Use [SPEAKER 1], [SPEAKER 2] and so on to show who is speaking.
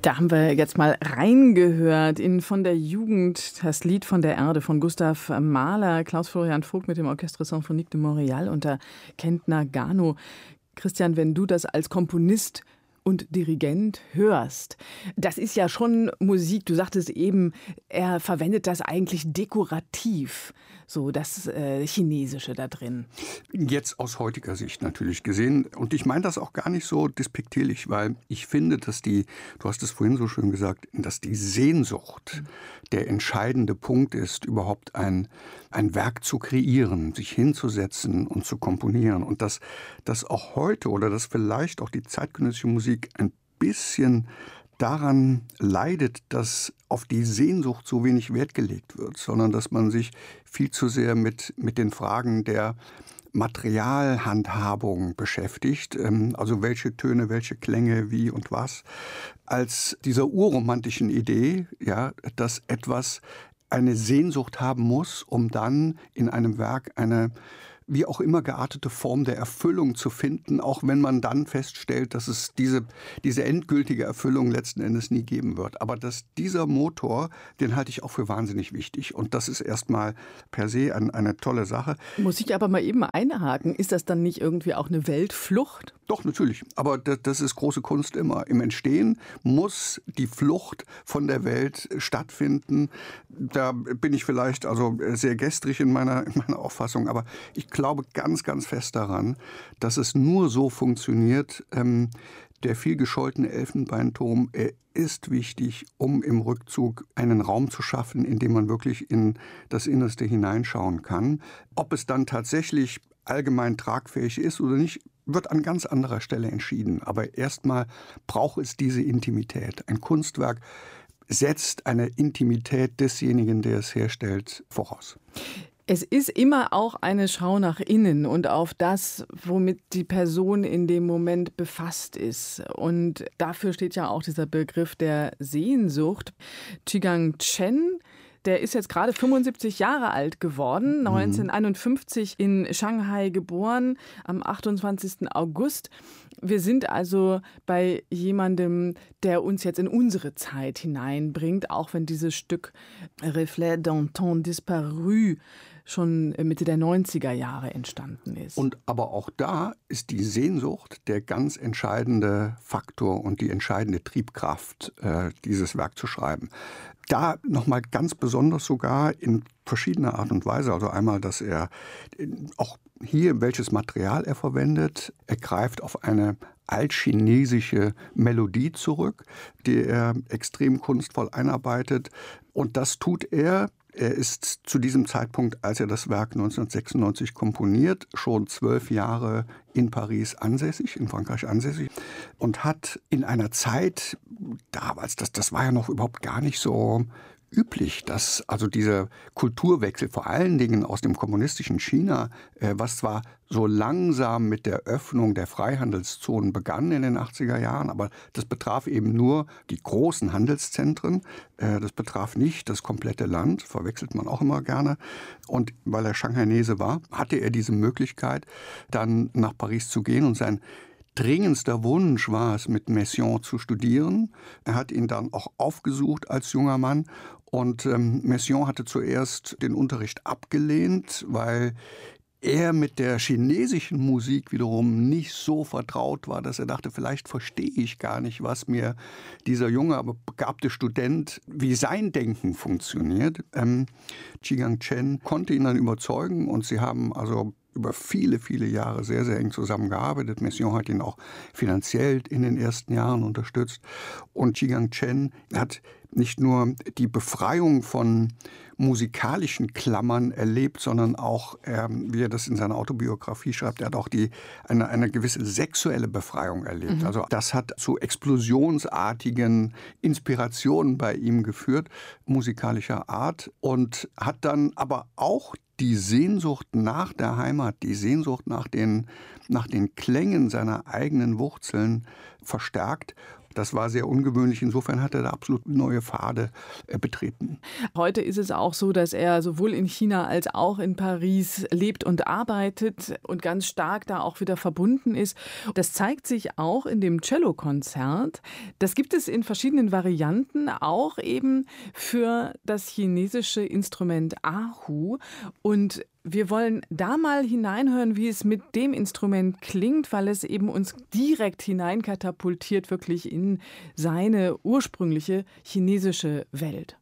[SPEAKER 1] Da haben wir jetzt mal reingehört in Von der Jugend, das Lied von der Erde von Gustav Mahler, Klaus-Florian Vogt mit dem Orchestre Symphonique de Montréal unter Kent Nagano. Christian, wenn du das als Komponist und Dirigent hörst, das ist ja schon Musik, du sagtest eben, er verwendet das eigentlich dekorativ, so das Chinesische da drin.
[SPEAKER 2] Jetzt aus heutiger Sicht natürlich gesehen. Und ich meine das auch gar nicht so despektierlich, weil ich finde, dass du hast es vorhin so schön gesagt, dass die Sehnsucht der entscheidende Punkt ist, überhaupt ein Werk zu kreieren, sich hinzusetzen und zu komponieren. Und dass auch heute oder dass vielleicht auch die zeitgenössische Musik ein bisschen daran leidet, dass auf die Sehnsucht so wenig Wert gelegt wird, sondern dass man sich viel zu sehr mit den Fragen der Materialhandhabung beschäftigt, also welche Töne, welche Klänge, wie und was, als dieser urromantischen Idee, ja, dass etwas eine Sehnsucht haben muss, um dann in einem Werk eine wie auch immer geartete Form der Erfüllung zu finden, auch wenn man dann feststellt, dass es diese endgültige Erfüllung letzten Endes nie geben wird. Aber dass dieser Motor, den halte ich auch für wahnsinnig wichtig. Und das ist erstmal per se eine tolle Sache.
[SPEAKER 1] Muss ich aber mal eben einhaken, ist das dann nicht irgendwie auch eine Weltflucht?
[SPEAKER 2] Doch, natürlich. Aber das ist große Kunst immer. Im Entstehen muss die Flucht von der Welt stattfinden. Da bin ich vielleicht also sehr gestrig in meiner Auffassung, aber ich glaube ganz, ganz fest daran, dass es nur so funktioniert. Der viel gescholtene Elfenbeinturm, er ist wichtig, um im Rückzug einen Raum zu schaffen, in dem man wirklich in das Innerste hineinschauen kann. Ob es dann tatsächlich allgemein tragfähig ist oder nicht, wird an ganz anderer Stelle entschieden. Aber erstmal braucht es diese Intimität. Ein Kunstwerk setzt eine Intimität desjenigen, der es herstellt, voraus.
[SPEAKER 1] Es ist immer auch eine Schau nach innen und auf das, womit die Person in dem Moment befasst ist. Und dafür steht ja auch dieser Begriff der Sehnsucht. Zhigang Chen, der ist jetzt gerade 75 Jahre alt geworden, 1951 in Shanghai geboren, am 28. August. Wir sind also bei jemandem, der uns jetzt in unsere Zeit hineinbringt, auch wenn dieses Stück Reflet d'un temps disparu schon Mitte der 90er Jahre entstanden ist.
[SPEAKER 2] Und aber auch da ist die Sehnsucht der ganz entscheidende Faktor und die entscheidende Triebkraft, dieses Werk zu schreiben. Da nochmal ganz besonders sogar in verschiedener Art und Weise. Also einmal, dass er auch hier, welches Material er verwendet. Er greift auf eine altchinesische Melodie zurück, die er extrem kunstvoll einarbeitet. Und das tut er. Er ist zu diesem Zeitpunkt, als er das Werk 1996 komponiert, schon 12 Jahre in Paris ansässig, in Frankreich ansässig und hat in einer Zeit, damals, das war ja noch überhaupt gar nicht so üblich, dass also dieser Kulturwechsel vor allen Dingen aus dem kommunistischen China, was zwar so langsam mit der Öffnung der Freihandelszonen begann in den 80er Jahren, aber das betraf eben nur die großen Handelszentren, das betraf nicht das komplette Land, verwechselt man auch immer gerne. Und weil er Shanghainese war, hatte er diese Möglichkeit, dann nach Paris zu gehen und sein dringendster Wunsch war es, mit Messiaen zu studieren. Er hat ihn dann auch aufgesucht als junger Mann. Und Messiaen hatte zuerst den Unterricht abgelehnt, weil er mit der chinesischen Musik wiederum nicht so vertraut war, dass er dachte, vielleicht verstehe ich gar nicht, was mir dieser junge, aber begabte Student, wie sein Denken funktioniert. Zhigang Chen konnte ihn dann überzeugen und sie haben also über viele, viele Jahre sehr, sehr eng zusammengearbeitet. Messiaen hat ihn auch finanziell in den ersten Jahren unterstützt. Und Zhigang Chen hat nicht nur die Befreiung von musikalischen Klammern erlebt, sondern auch, wie er das in seiner Autobiografie schreibt, er hat auch eine gewisse sexuelle Befreiung erlebt. Also das hat zu explosionsartigen Inspirationen bei ihm geführt, musikalischer Art, und hat dann aber auch die Sehnsucht nach der Heimat, die Sehnsucht nach den Klängen seiner eigenen Wurzeln verstärkt. Das war sehr ungewöhnlich. Insofern hat er da absolut neue Pfade betreten.
[SPEAKER 1] Heute ist es auch so, dass er sowohl in China als auch in Paris lebt und arbeitet und ganz stark da auch wieder verbunden ist. Das zeigt sich auch in dem Cellokonzert. Das gibt es in verschiedenen Varianten, auch eben für das chinesische Instrument Erhu. Und wir wollen da mal hineinhören, wie es mit dem Instrument klingt, weil es eben uns direkt hineinkatapultiert wirklich in seine ursprüngliche chinesische Welt.